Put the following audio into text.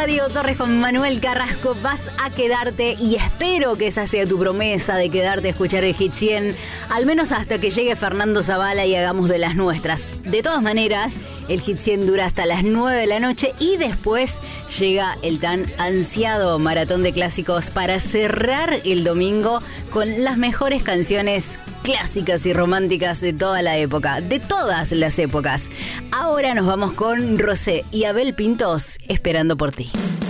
Diego Torres con Manuel Carrasco. Vas a quedarte y espero que esa sea tu promesa de quedarte a escuchar el Hit 100, al menos hasta que llegue Fernando Zavala y hagamos de las nuestras. De todas maneras, el Hit 100 dura hasta las 9 de la noche y después llega el tan ansiado maratón de clásicos para cerrar el domingo con las mejores canciones clásicas y románticas de toda la época, de todas las épocas. Ahora nos vamos con Rosé y Abel Pintos, Esperando por ti.